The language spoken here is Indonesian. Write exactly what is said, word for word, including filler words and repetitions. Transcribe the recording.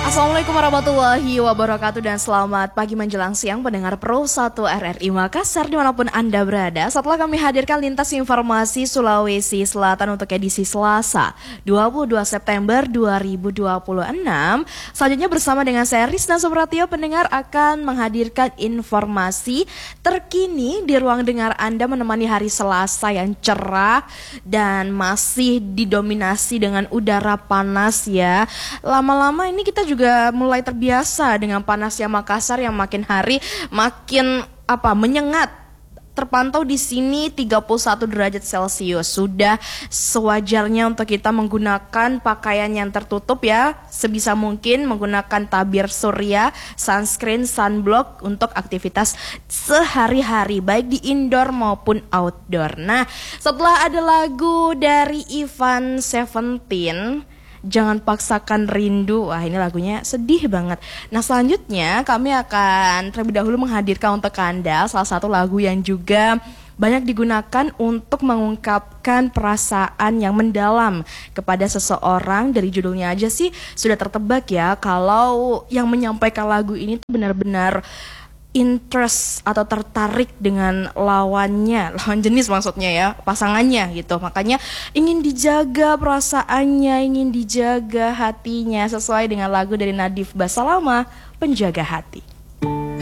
Assalamualaikum warahmatullahi wabarakatuh dan selamat pagi menjelang siang pendengar Pro satu R R I Makassar dimanapun Anda berada. Setelah kami hadirkan lintas informasi Sulawesi Selatan untuk edisi Selasa dua puluh dua September dua ribu dua puluh enam, selanjutnya bersama dengan saya Rizna Supratio pendengar akan menghadirkan informasi terkini di ruang dengar Anda menemani hari Selasa yang cerah dan masih didominasi dengan udara panas ya. Lama-lama ini kita juga juga mulai terbiasa dengan panasnya Makassar yang makin hari makin apa menyengat. Terpantau di sini tiga puluh satu derajat Celcius. Sudah sewajarnya untuk kita menggunakan pakaian yang tertutup ya. Sebisa mungkin menggunakan tabir surya, sunscreen, sunblock untuk aktivitas sehari-hari baik di indoor maupun outdoor. Nah, setelah ada lagu dari Ivan Seventeen, Jangan Paksakan Rindu. Wah, ini lagunya sedih banget. Nah, selanjutnya kami akan terlebih dahulu menghadirkan untuk Anda salah satu lagu yang juga banyak digunakan untuk mengungkapkan perasaan yang mendalam kepada seseorang. Dari judulnya aja sih sudah tertebak ya kalau yang menyampaikan lagu ini tuh benar-benar interest atau tertarik dengan lawannya, lawan jenis maksudnya ya, pasangannya gitu. Makanya ingin dijaga perasaannya, ingin dijaga hatinya sesuai dengan lagu dari Nadif Basalama, Penjaga Hati.